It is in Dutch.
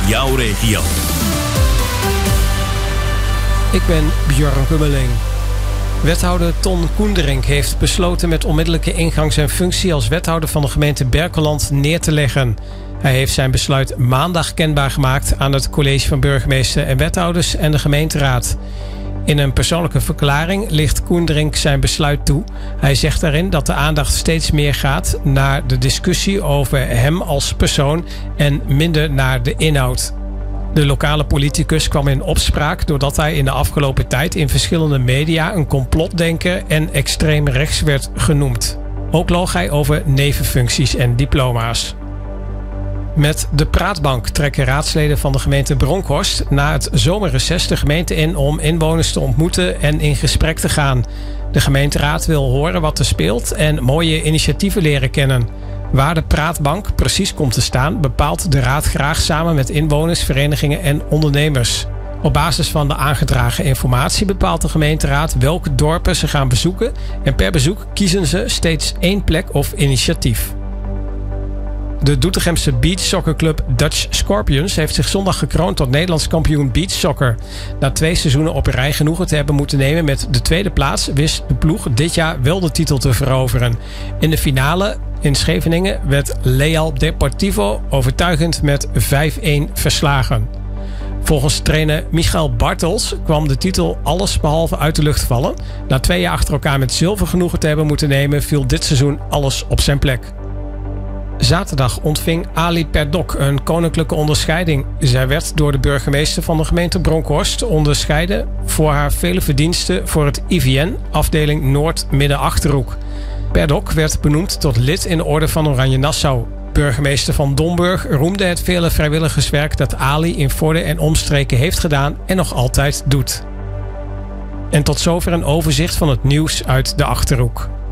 jouw regio. Ik ben Björn Kummeling. Wethouder Ton Koenderink heeft besloten met onmiddellijke ingang zijn functie als wethouder van de gemeente Berkelland neer te leggen. Hij heeft zijn besluit maandag kenbaar gemaakt aan het college van burgemeester en wethouders en de gemeenteraad. In een persoonlijke verklaring licht Koenderink zijn besluit toe. Hij zegt daarin dat de aandacht steeds meer gaat naar de discussie over hem als persoon en minder naar de inhoud. De lokale politicus kwam in opspraak doordat hij in de afgelopen tijd in verschillende media een complotdenker en extreem rechts werd genoemd. Ook loog hij over nevenfuncties en diploma's. Met de praatbank trekken raadsleden van de gemeente Bronkhorst na het zomerreces de gemeente in om inwoners te ontmoeten en in gesprek te gaan. De gemeenteraad wil horen wat er speelt en mooie initiatieven leren kennen. Waar de praatbank precies komt te staan bepaalt de raad graag samen met inwoners, verenigingen en ondernemers. Op basis van de aangedragen informatie bepaalt de gemeenteraad welke dorpen ze gaan bezoeken en per bezoek kiezen ze steeds één plek of initiatief. De Doetinchemse beachsoccerclub Dutch Scorpions heeft zich zondag gekroond tot Nederlands kampioen beachsoccer. Na 2 seizoenen op een rij genoegen te hebben moeten nemen met de tweede plaats, wist de ploeg dit jaar wel de titel te veroveren. In de finale in Scheveningen werd Leal Deportivo overtuigend met 5-1 verslagen. Volgens trainer Michael Bartels kwam de titel allesbehalve uit de lucht vallen. Na 2 jaar achter elkaar met zilver genoegen te hebben moeten nemen, viel dit seizoen alles op zijn plek. Zaterdag ontving Ali Perdok een koninklijke onderscheiding. Zij werd door de burgemeester van de gemeente Bronkhorst onderscheiden voor haar vele verdiensten voor het IVN, afdeling Noord-Midden-Achterhoek. Perdok werd benoemd tot lid in de Orde van Oranje Nassau. Burgemeester van Domburg roemde het vele vrijwilligerswerk dat Ali in Vorden en omstreken heeft gedaan en nog altijd doet. En tot zover een overzicht van het nieuws uit de Achterhoek.